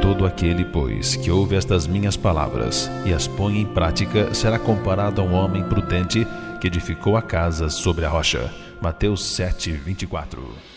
todo aquele, pois, que ouve estas minhas palavras e as põe em prática, será comparado a um homem prudente que edificou a casa sobre a rocha. Mateus 7:24.